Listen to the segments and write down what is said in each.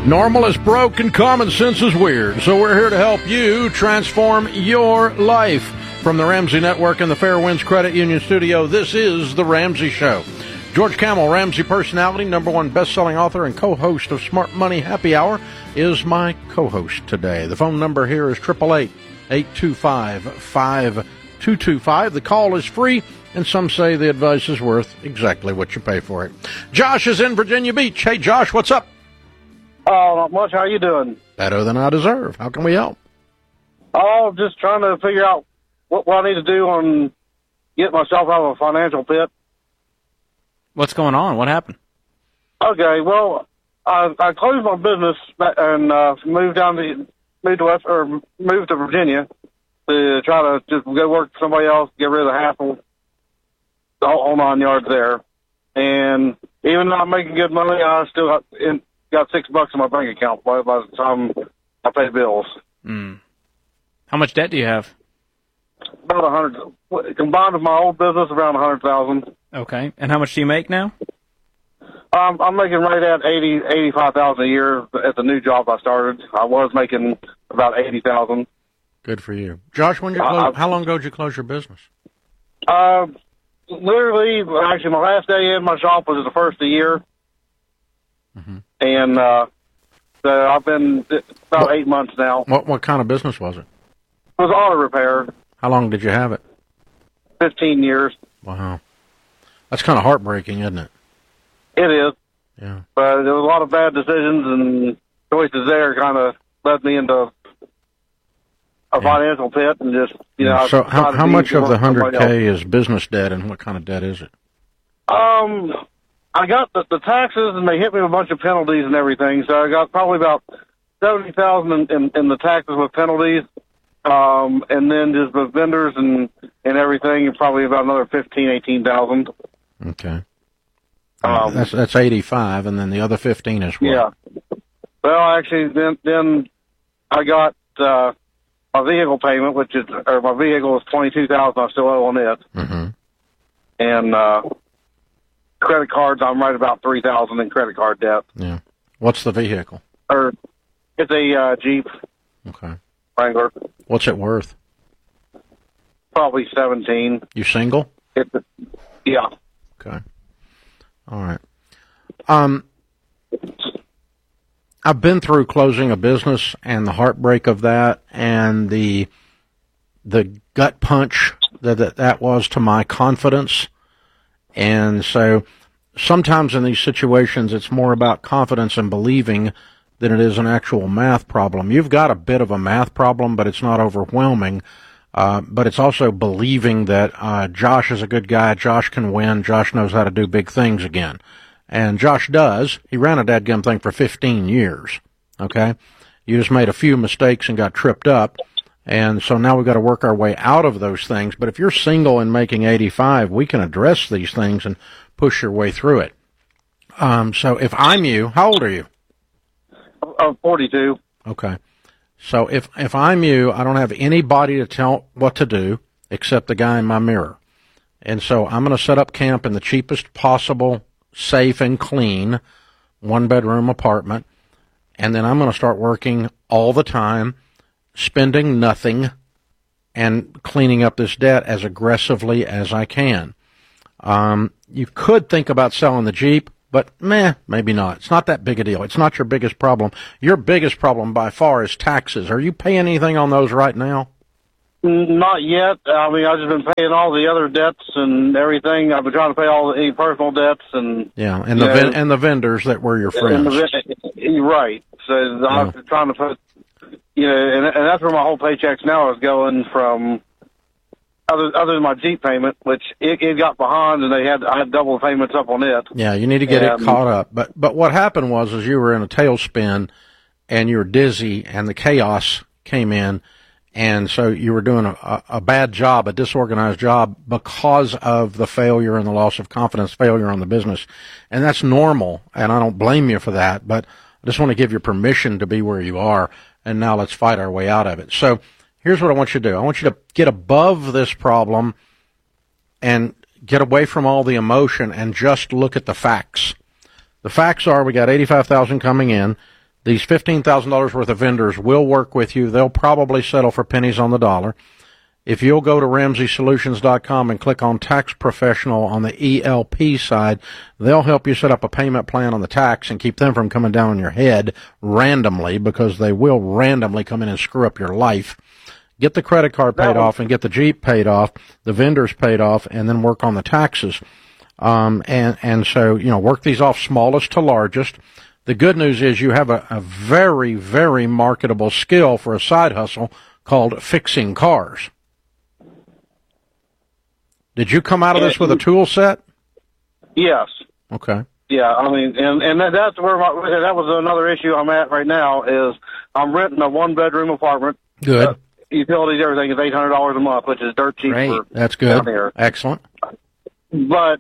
Normal is broke and common sense is weird, so we're here to help you transform your life. From the Ramsey Network and the Fairwinds Credit Union Studio, this is The Ramsey Show. George Kamel, Ramsey personality, #1 best-selling author and co-host of Smart Money Happy Hour, is my co-host today. The phone number here is 888-825-5225. The call is free, and some say the advice is worth exactly what you pay for it. Josh is in Virginia Beach. Hey, Josh, what's up? Oh, not much. How you doing? Better than I deserve. How can we help? Oh, just trying to figure out what I need to do on get myself out of a financial pit. What's going on? What happened? Okay, well, I closed my business and moved to Virginia to try to just go work for somebody else, get rid of the hassle, the whole 9 yards there. And even though I'm making good money, I still got $6 in my bank account by the time I pay bills. How much debt do you have? About 100, combined with my old business, around 100,000. Okay, and how much do you make now? I'm making right at 85,000 a year at the new job I started. I was making about 80,000. Good for you, Josh. When you how long ago did you close your business? Literally, actually, my last day in my shop was the first of the year. Mm-hmm. And so I've been about 8 months now. What kind of business was it? It was auto repair. How long did you have it? 15 years. Wow. That's kind of heartbreaking, isn't it? It is. Yeah. But there was a lot of bad decisions and choices there kind of led me into a financial pit and just, you know. So how much of the 100K is business debt and what kind of debt is it? I got the taxes, and they hit me with a bunch of penalties and everything. So I got probably about 70,000 in the taxes with penalties, and then just with vendors and everything, probably about another 18,000. Okay. That's 85, and then the other 15 is what? Yeah. Well, actually, then I got my vehicle payment, my vehicle is 22,000. I still owe on it, and credit cards, I'm right about 3,000 in credit card debt. Yeah. What's the vehicle? It's a Jeep. Okay. Wrangler. What's it worth? Probably 17. You single? Yeah. Okay. All right. I've been through closing a business and the heartbreak of that and the gut punch that was to my confidence. And so sometimes in these situations, it's more about confidence and believing than it is an actual math problem. You've got a bit of a math problem, but it's not overwhelming. But it's also believing that Josh is a good guy, Josh can win, Josh knows how to do big things again. And Josh does. He ran a dadgum thing for 15 years, okay? You just made a few mistakes and got tripped up. And so now we've got to work our way out of those things. But if you're single and making 85, we can address these things and push your way through it. So if I'm you, how old are you? I'm 42. Okay. So if I'm you, I don't have anybody to tell what to do except the guy in my mirror. And so I'm going to set up camp in the cheapest possible, safe and clean, one-bedroom apartment. And then I'm going to start working all the time, spending nothing, and cleaning up this debt as aggressively as I can. You could think about selling the Jeep, but maybe not. It's not that big a deal. It's not your biggest problem. Your biggest problem by far is taxes. Are you paying anything on those right now? Not yet. I mean, I've just been paying all the other debts and everything. I've been trying to pay all any personal debts and and the vendors that were your friends. Right. So I'm trying to put, and that's where my whole paychecks now is going from. Other than my Jeep payment, which it got behind, and I had double payments up on it. Yeah, you need to get it caught up. But what happened was you were in a tailspin, and you were dizzy, and the chaos came in, and so you were doing a bad job, a disorganized job, because of the failure and the loss of confidence, failure on the business, and that's normal, and I don't blame you for that. But I just want to give you permission to be where you are, and now let's fight our way out of it. So. Here's what I want you to do. I want you to get above this problem and get away from all the emotion and just look at the facts. The facts are we got 85,000 coming in. These $15,000 worth of vendors will work with you. They'll probably settle for pennies on the dollar. If you'll go to RamseySolutions.com and click on Tax Professional on the ELP side, they'll help you set up a payment plan on the tax and keep them from coming down on your head randomly, because they will randomly come in and screw up your life. Get the credit card paid off and get the Jeep paid off, the vendors paid off, and then work on the taxes. And so, work these off smallest to largest. The good news is you have a very, very marketable skill for a side hustle called fixing cars. Did you come out of this with a tool set? Yes. Okay. Yeah, I mean, and that's where that was another issue I'm at right now. Is I'm renting a 1-bedroom apartment. Good. Utilities, everything is $800 a month, which is dirt cheap. Great. That's good. Down here. Excellent. But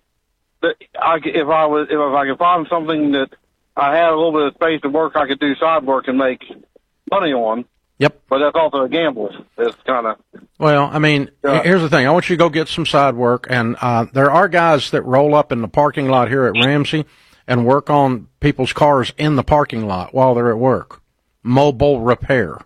if I could find something that I had a little bit of space to work, I could do side work and make money on. Yep. But that's also a gamble. It's kind of. Well, I mean, here's the thing. I want you to go get some side work, and there are guys that roll up in the parking lot here at Ramsey and work on people's cars in the parking lot while they're at work. Mobile repair.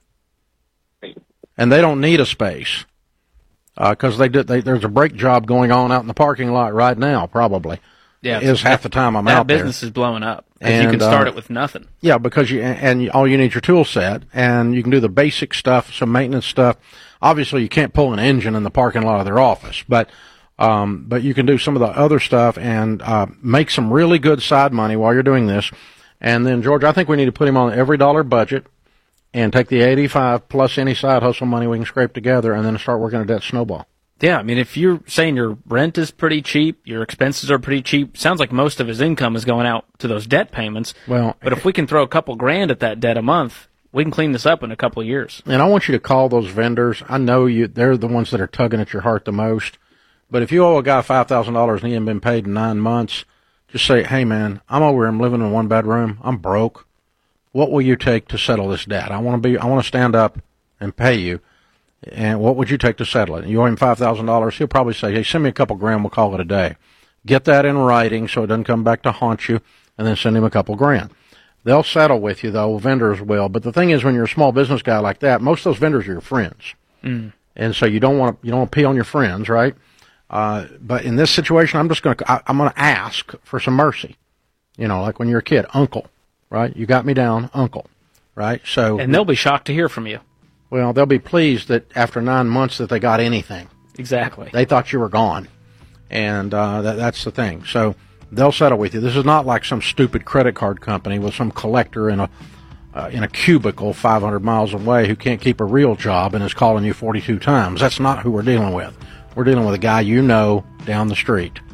And they don't need a space because there's a brake job going on out in the parking lot right now, probably. Yeah, is half the time I'm out there. That business is blowing up. And you can start it with nothing. Yeah, because all you need is your tool set, and you can do the basic stuff, some maintenance stuff. Obviously, you can't pull an engine in the parking lot of their office, but you can do some of the other stuff and make some really good side money while you're doing this. And then, George, I think we need to put him on every dollar budget and take the 85 plus any side hustle money we can scrape together, and then start working a debt snowball. Yeah, I mean, if you're saying your rent is pretty cheap, your expenses are pretty cheap, sounds like most of his income is going out to those debt payments. Well, but if we can throw a couple grand at that debt a month, we can clean this up in a couple of years. And I want you to call those vendors. I know they're the ones that are tugging at your heart the most. But if you owe a guy $5,000 and he hasn't been paid in 9 months, just say, hey, man, I'm over here. I'm living in a 1-bedroom. I'm broke. What will you take to settle this debt? I want to stand up and pay you. And what would you take to settle it? You owe him $5,000. He'll probably say, hey, send me a couple grand. We'll call it a day. Get that in writing so it doesn't come back to haunt you, and then send him a couple grand. They'll settle with you, though. Vendors will. But the thing is, when you're a small business guy like that, most of those vendors are your friends. Mm. And so you don't want to pee on your friends, right? But in this situation, I'm going to ask for some mercy. Like when you're a kid, uncle, right? You got me down, uncle, right? And they'll be shocked to hear from you. Well, they'll be pleased that after 9 months that they got anything. Exactly. They thought you were gone, and that's the thing. So they'll settle with you. This is not like some stupid credit card company with some collector in a cubicle 500 miles away who can't keep a real job and is calling you 42 times. That's not who we're dealing with. We're dealing with a guy down the street.